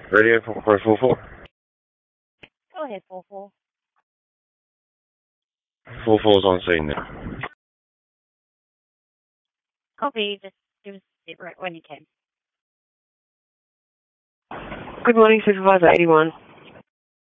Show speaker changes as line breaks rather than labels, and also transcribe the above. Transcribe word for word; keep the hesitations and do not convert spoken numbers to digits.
Radio for four four.
Go ahead, four four.
four four's on scene now.
Copy, just give us it right when you can.
Good morning, Supervisor eighty-one.